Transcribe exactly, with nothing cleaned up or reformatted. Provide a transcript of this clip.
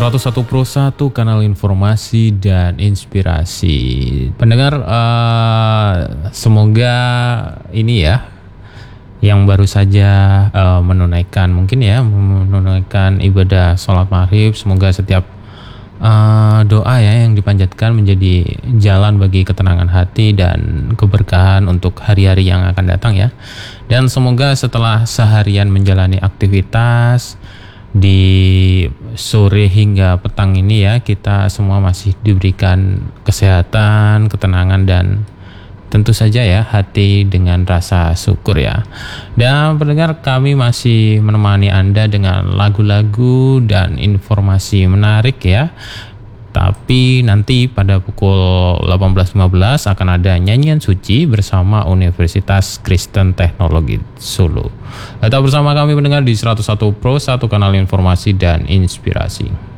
seratus satu Pro satu, kanal informasi dan inspirasi. Pendengar, uh, semoga ini ya, yang baru saja uh, menunaikan mungkin ya menunaikan ibadah sholat maghrib, semoga setiap uh, doa ya yang dipanjatkan menjadi jalan bagi ketenangan hati dan keberkahan untuk hari-hari yang akan datang ya. Dan semoga setelah seharian menjalani aktivitas di sore hingga petang ini ya, kita semua masih diberikan kesehatan, ketenangan, dan tentu saja ya hati dengan rasa syukur ya. Dan pendengar, kami masih menemani Anda dengan lagu-lagu dan informasi menarik ya. Tapi nanti pada pukul delapan belas lima belas akan ada nyanyian suci bersama Universitas Kristen Teknologi Solo. Tetap bersama kami pendengar di seratus satu Pro satu, kanal informasi dan inspirasi.